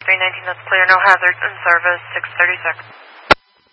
319, that's clear, no hazards in service, 636.